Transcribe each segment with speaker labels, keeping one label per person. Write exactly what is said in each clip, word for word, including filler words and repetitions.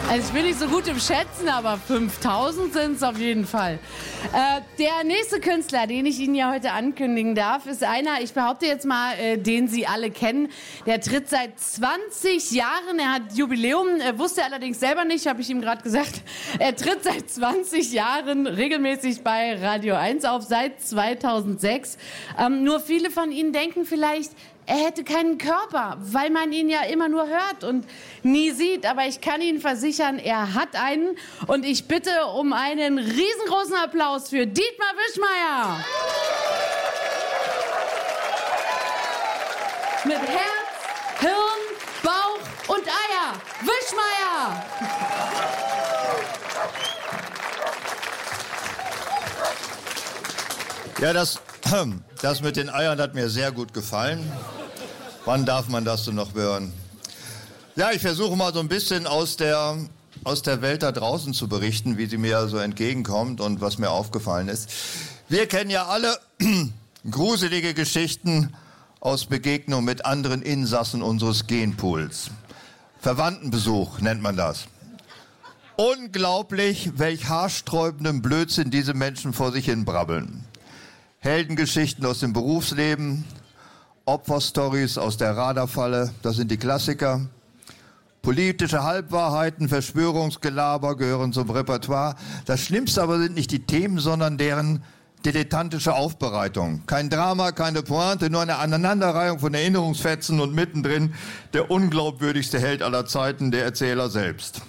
Speaker 1: Also ich bin nicht so gut im Schätzen, aber fünftausend sind es auf jeden Fall. Äh, der nächste Künstler, den ich Ihnen ja heute ankündigen darf, ist einer, ich behaupte jetzt mal, äh, den Sie alle kennen. Der tritt seit zwanzig Jahren, er hat Jubiläum, äh, wusste er allerdings selber nicht, habe ich ihm gerade gesagt. Er tritt seit zwanzig Jahren regelmäßig bei Radio eins auf, seit zweitausendsechs. Ähm, nur viele von Ihnen denken vielleicht, er hätte keinen Körper, weil man ihn ja immer nur hört und nie sieht. Aber ich kann Ihnen versichern, er hat einen. Und ich bitte um einen riesengroßen Applaus für Dietmar Wischmeyer. Mit Herz, Hirn, Bauch und Eier. Wischmeyer!
Speaker 2: Ja, das, das mit den Eiern hat mir sehr gut gefallen. Wann darf man das denn noch hören? Ja, ich versuche mal so ein bisschen aus der, aus der Welt da draußen zu berichten, wie sie mir so entgegenkommt und was mir aufgefallen ist. Wir kennen ja alle gruselige Geschichten aus Begegnung mit anderen Insassen unseres Genpools. Verwandtenbesuch nennt man das. Unglaublich, welch haarsträubenden Blödsinn diese Menschen vor sich hin brabbeln. Heldengeschichten aus dem Berufsleben, Opferstories aus der Radarfalle, das sind die Klassiker. Politische Halbwahrheiten, Verschwörungsgelaber gehören zum Repertoire. Das Schlimmste aber sind nicht die Themen, sondern deren dilettantische Aufbereitung. Kein Drama, keine Pointe, nur eine Aneinanderreihung von Erinnerungsfetzen und mittendrin der unglaubwürdigste Held aller Zeiten, der Erzähler selbst.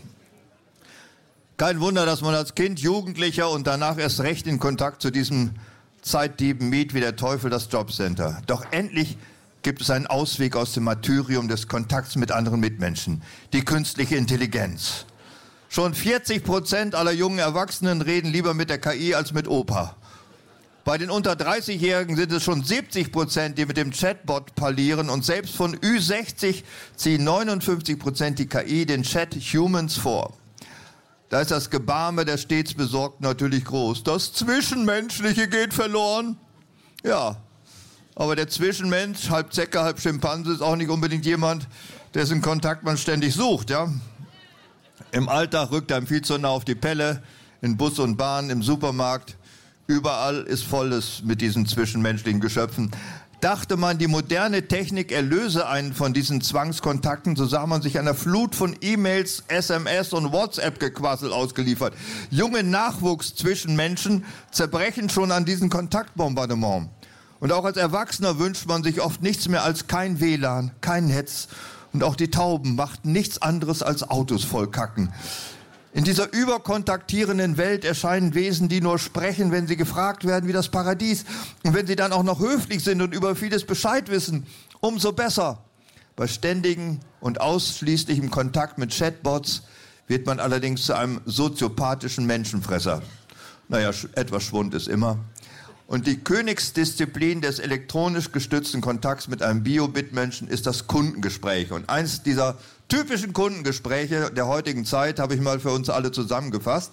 Speaker 2: Kein Wunder, dass man als Kind, Jugendlicher und danach erst recht in Kontakt zu diesem Zeitdieben mied wie der Teufel das Jobcenter. Doch endlich gibt es einen Ausweg aus dem Martyrium des Kontakts mit anderen Mitmenschen. Die künstliche Intelligenz. Schon vierzig Prozent aller jungen Erwachsenen reden lieber mit der K I als mit Opa. Bei den unter dreißigjährigen sind es schon siebzig Prozent, die mit dem Chatbot parlieren. Und selbst von Ü sechzig ziehen neunundfünfzig Prozent die K I den Chat-Humans vor. Da ist das Gebarme der stets Besorgten natürlich groß. Das Zwischenmenschliche geht verloren. Ja, aber der Zwischenmensch, halb Zecke, halb Schimpanse, ist auch nicht unbedingt jemand, dessen Kontakt man ständig sucht. Ja? Im Alltag rückt einem viel zu nah auf die Pelle, in Bus und Bahn, im Supermarkt. Überall ist volles mit diesen zwischenmenschlichen Geschöpfen. Dachte man, die moderne Technik erlöse einen von diesen Zwangskontakten, so sah man sich einer Flut von E-Mails, S M S und WhatsApp-Gequassel ausgeliefert. Junge Nachwuchs zwischen Menschen zerbrechen schon an diesem Kontaktbombardement. Und auch als Erwachsener wünscht man sich oft nichts mehr als kein W L A N, kein Netz. Und auch die Tauben machten nichts anderes als Autos vollkacken. In dieser überkontaktierenden Welt erscheinen Wesen, die nur sprechen, wenn sie gefragt werden, wie das Paradies. Und wenn sie dann auch noch höflich sind und über vieles Bescheid wissen, umso besser. Bei ständigem und ausschließlichem Kontakt mit Chatbots wird man allerdings zu einem soziopathischen Menschenfresser. Naja, etwas Schwund ist immer. Und die Königsdisziplin des elektronisch gestützten Kontakts mit einem Bio-Bitmenschen ist das Kundengespräch. Und eins dieser typischen Kundengespräche der heutigen Zeit habe ich mal für uns alle zusammengefasst.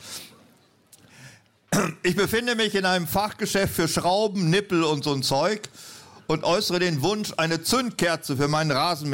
Speaker 2: Ich befinde mich in einem Fachgeschäft für Schrauben, Nippel und so ein Zeug und äußere den Wunsch, eine Zündkerze für meinen Rasenmäher